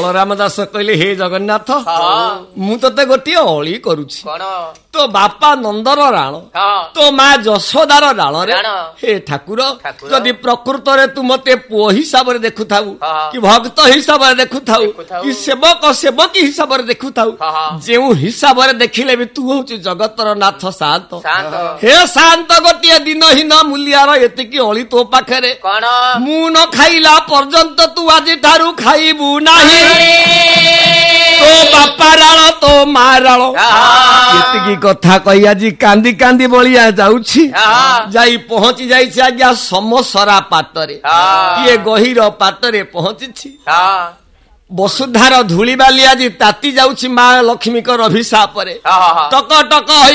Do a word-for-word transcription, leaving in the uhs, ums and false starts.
ବଳରାମ ଦାସ କହିଲେ ହେ ଜଗନ୍ନାଥ ମୁଁ ତତେ ଗୋଟିଏ ଅଳି କରୁଛି ତୋ ବାପା ନନ୍ଦର ରାଣ ତୋ ମା ଯଶୋଦାର ରାଣରେ ହେ ଠାକୁର ଯଦି ପ୍ରକୃତରେ ତୁ ମତେ ପୁଅ ହିସାବରେ ଦେଖୁଥାଉ କି ଭକ୍ତ ହିସାବରେ ଦେଖୁଥାଉ କି ସେବକ ସେବକୀ ହିସାବରେ ଦେଖୁଥାଉ ଯେଉଁ ହିସାବରେ ଦେଖିଲେ ବି ତୁ ହଉଛୁ ଜଗତର ନାଥ ଶାନ୍ତ ହେ ଶାନ୍ତ ଗୋଟିଏ ଦିନହୀନ ମୂଲ୍ୟାର ଏତିକି ଅଳି ତୋ ପାଖରେ ମୁଁ ନ ଖାଇଲା ପର୍ଯ୍ୟନ୍ତ ତୁ ଆଜିଠାରୁ ଖାଇବୁ ନାହିଁ ତୋ ବାପା ରାଳ ତୋ ମା ରାଳ ଏତିକି କଥା କହି ଆଜି କାନ୍ଦି କାନ୍ଦି ବଳିଆ ଯାଉଛି ଯାଇ ପହଞ୍ଚି ଯାଇଛି ଆଜ୍ଞା ସମସ୍ତରା ପାଟରେ ଇଏ ଗହୀର ପାଟରେ ପହଞ୍ଚିଛି ବସୁଧାର ଧୂଳିବାଲି ଆଜି ତାତି ଯାଉଛି ମା ଲକ୍ଷ୍ମୀଙ୍କର ଅଭିଶାପରେ ଟକ ଟକ